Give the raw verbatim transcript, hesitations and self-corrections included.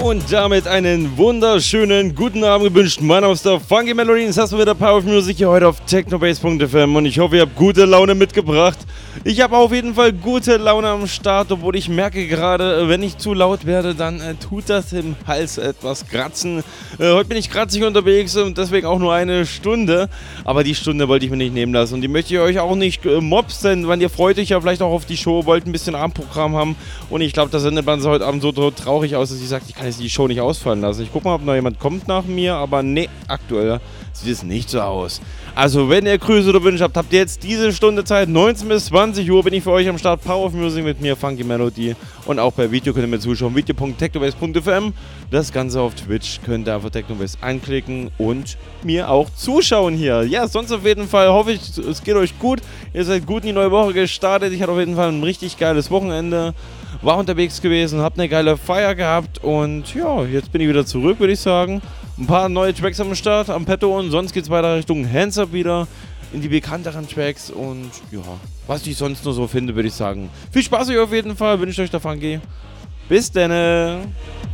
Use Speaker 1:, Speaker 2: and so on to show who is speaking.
Speaker 1: Und damit einen wunderschönen guten Abend gewünscht. Mein Name ist der Funky Melody. Das hast du wieder Power of Music hier heute auf technobase punkt f m und ich hoffe, ihr habt gute Laune mitgebracht. Ich habe auf jeden Fall gute Laune am Start, obwohl ich merke gerade, wenn ich zu laut werde, dann äh, tut das im Hals etwas kratzen. Äh, heute bin ich kratzig unterwegs und deswegen auch nur eine Stunde. Aber die Stunde wollte ich mir nicht nehmen lassen und die möchte ich euch auch nicht äh, mobsen, weil ihr freut euch ja vielleicht auch auf die Show, wollt ein bisschen Abendprogramm haben und ich glaube, da sendet man heute Abend so traurig aus, dass ich sage, ich kann jetzt die Show nicht ausfallen lassen. Ich gucke mal, ob noch jemand kommt nach mir, aber nee, aktuell sieht es nicht so aus. Also, wenn ihr Grüße oder Wünsche habt, habt ihr jetzt diese Stunde Zeit. neunzehn bis zwanzig Uhr bin ich für euch am Start. Power of Music mit mir, Funky Melody. Und auch bei Video könnt ihr mir zuschauen. video punkt technobase punkt f m. Das Ganze auf Twitch könnt ihr einfach Technobase anklicken und mir auch zuschauen hier. Ja, sonst auf jeden Fall hoffe ich, es geht euch gut. Ihr seid gut in die neue Woche gestartet. Ich hatte auf jeden Fall ein richtig geiles Wochenende. War unterwegs gewesen, hab eine geile Feier gehabt und ja, jetzt bin ich wieder zurück, würde ich sagen. Ein paar neue Tracks am Start, am Petto und sonst geht's weiter Richtung Hands Up wieder in die bekannteren Tracks und ja, was ich sonst nur so finde, würde ich sagen. Viel Spaß euch auf jeden Fall, wünsche euch der Funky. Bis dann.